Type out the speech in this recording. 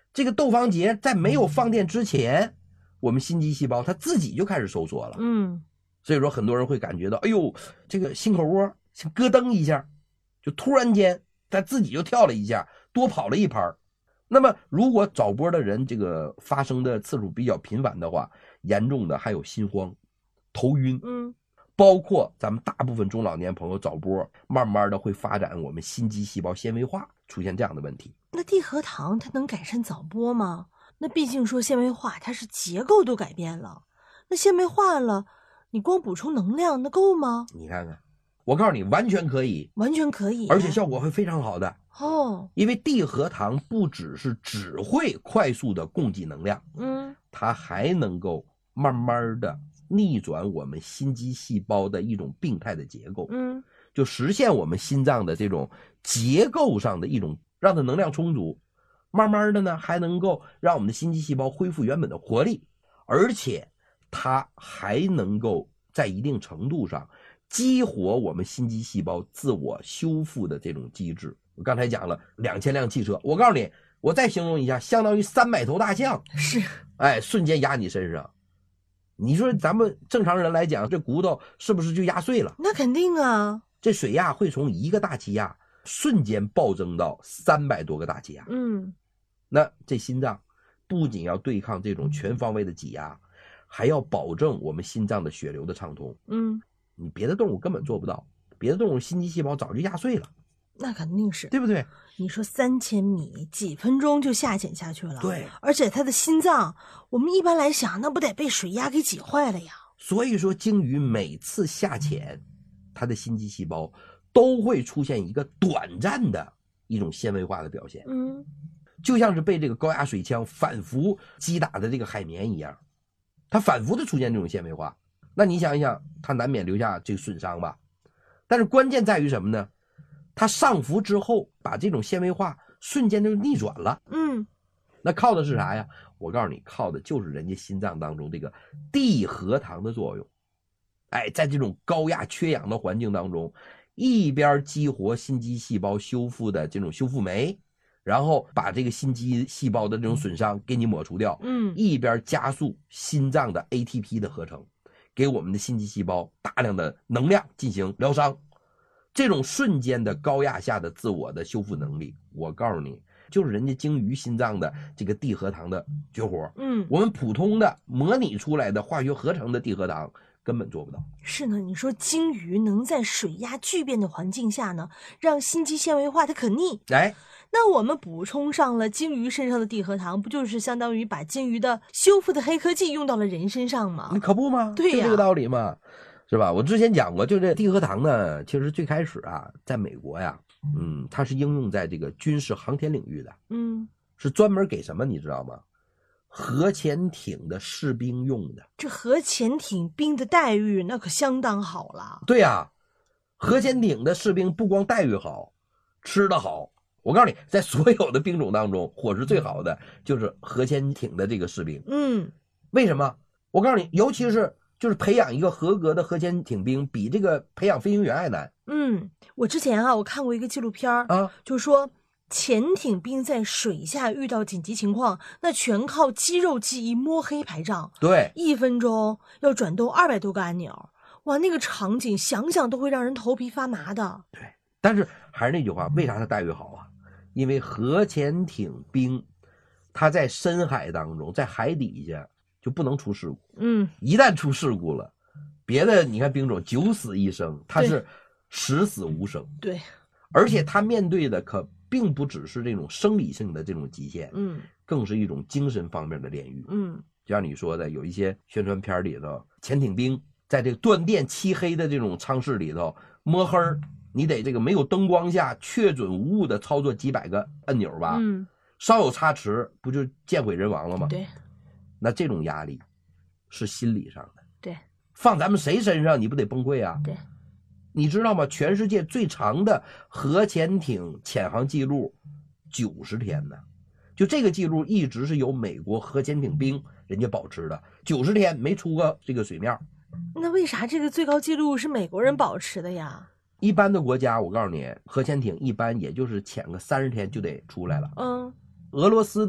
这个窦房结在没有放电之前，我们心肌细胞它自己就开始收缩了。所以说很多人会感觉到，哎呦，这个心口窝像咯噔一下，就突然间它自己就跳了一下，多跑了一拍。那么如果早搏的人这个发生的次数比较频繁的话，严重的还有心慌、头晕，包括咱们大部分中老年朋友早搏，慢慢的会发展我们心肌细胞纤维化，出现这样的问题。 那地核糖它能改善早搏吗？那毕竟说纤维化，它是结构都改变了，那纤维化了，你光补充能量那够吗？ 你看看，我告诉你，完全可以， 完全可以， 而且效果会非常好的。因为地核糖不只会快速的供给能量，它还能够慢慢的逆转我们心肌细胞的一种病态的结构，就实现我们心脏的这种结构上的一种让它能量充足，慢慢的呢还能够让我们的心肌细胞恢复原本的活力，而且它还能够在一定程度上激活我们心肌细胞自我修复的这种机制。我刚才讲了2000辆汽车，我告诉你，我再形容一下，相当于300头大象， 是， 瞬间压你身上。你说咱们正常人来讲，这骨头是不是就压碎了？ 那肯定啊。 这水压会从1个大气压瞬间暴增到300多个大气压。那这心脏不仅要对抗这种全方位的挤压，还要保证我们心脏的血流的畅通。你别的动物根本做不到，别的动物心肌细胞早就压碎了。 那肯定是， 对不对？ 你说3000米几分钟就下潜下去了， 对， 而且它的心脏，我们一般来想，那不得被水压给挤坏了呀？ 所以说，鲸鱼每次下潜，它的心肌细胞都会出现一个短暂的一种纤维化的表现，就像是被这个高压水枪反复击打的这个海绵一样，它反复的出现这种纤维化。那你想一想，它难免留下这个损伤吧？但是关键在于什么呢？它上浮之后，把这种纤维化瞬间就逆转了。那靠的是啥呀？我告诉你，靠的就是人家心脏当中这个地核糖的作用。在这种高压缺氧的环境当中，一边激活心肌细胞修复的这种修复酶，然后把这个心肌细胞的这种损伤给你抹除掉，一边加速心脏的 ATP 的合成，给我们的心肌细胞大量的能量进行疗伤。这种瞬间的高压下的自我的修复能力，我告诉你，就是人家鲸鱼心脏的这个地核糖的绝活。我们普通的模拟出来的化学合成的地核糖根本做不到。 是呢，你说鲸鱼能在水压巨变的环境下呢，让心肌纤维化的可逆。那我们补充上了鲸鱼身上的地核糖，不就是相当于把鲸鱼的修复的黑科技用到了人身上吗？ 你可不吗？ 对呀， 就这个道理嘛。是吧？我之前讲过，就这地核糖呢，其实最开始啊，在美国呀，它是应用在这个军事航天领域的，是专门给什么你知道吗？核潜艇的士兵用的。 这核潜艇兵的待遇那可相当好了。 对呀，核潜艇的士兵不光待遇好，吃得好。我告诉你，在所有的兵种当中，伙食最好的就是核潜艇的这个士兵。为什么？我告诉你，尤其是就是培养一个合格的核潜艇兵，比这个培养飞行员还难。 我之前我看过一个纪录片就说潜艇兵在水下遇到紧急情况，那全靠肌肉记忆摸黑排仗。 对 ，1分钟要转动200多个按钮，哇，那个场景想想都会让人头皮发麻的。 对，但是还是那句话，为啥他待遇好啊？因为核潜艇兵他在深海当中，在海底下就不能出事故。一旦出事故了，别的你看兵种9死1生，他是10死无生。 对， 而且他面对的可并不只是这种生理性的这种极限，更是一种精神方面的炼狱。就像你说的，有一些宣传片里头，潜艇兵在这个断电漆黑的这种舱室里头摸黑儿，你得这个没有灯光下确准无误的操作几百个按钮吧，稍有差池不就见毁人亡了吗？ 对， 那这种压力是心理上的。 对， 放咱们谁身上你不得崩溃啊？ 对， 你知道吗？全世界最长的核潜艇潜航记录90天呢，就这个记录一直是由美国核潜艇兵人家保持的，90天没出过这个水面。 那为啥这个最高纪录是美国人保持的呀？ 一般的国家，我告诉你，核潜艇一般也就是潜个30天就得出来了。 嗯， 俄罗斯